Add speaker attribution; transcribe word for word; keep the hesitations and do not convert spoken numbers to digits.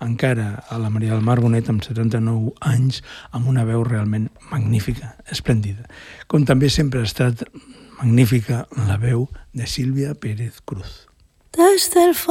Speaker 1: encara a la Maria del Mar Bonet amb setanta-nou anys, amb una veu realment magnífica, esplèndida. Com també sempre ha estat magnífica la veu de Sílvia Pérez Cruz.
Speaker 2: Desde el